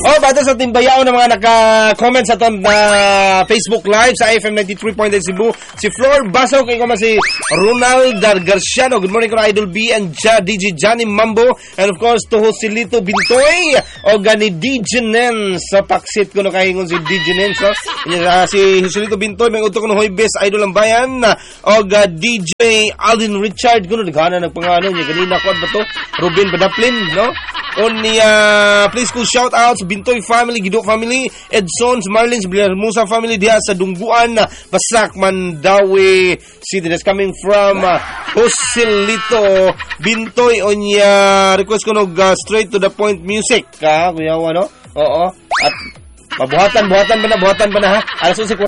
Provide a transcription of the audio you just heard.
bata sa timbayaw ng mga naka-comment sa ton na Facebook Live sa FM 93.8 Cebu. Si Flor Basaw, kay kuma si Ronald Garciano. Good morning ko na Idol B and DJ Johnny Mambo. And of course, to si Lito Bintoy o gani DJ Nens. Sa paksit ko na kahingon si DJ Nens. Si Lito Bintoy, may utok ko na Hoybes, Idol ang Bayan. O DJ Alvin Richard. Kuno, naghana nagpangano niya. Ganina ko ba to? Ruben Badaplin, no? Please cool shout out sa Bintoy family, Gido family, Edsons, Marlins, Musa family diha sa Dungguan, Basak, Mandawi City. That's coming from Joselito Bintoy. Request ko nog straight to the point music. Kuya, ano? Oo. At buhatan ba na ha? Alas 11.